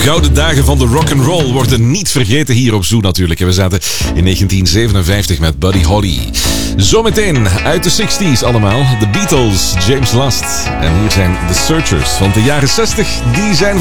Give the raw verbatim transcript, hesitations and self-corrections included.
gouden dagen van de rock'n'roll worden niet vergeten hier op Zoo natuurlijk. En we zaten in negentien zevenenvijftig met Buddy Holly. Zometeen uit de zestig's allemaal. The Beatles, James Last. En hier zijn The Searchers. Want de jaren zestig, die zijn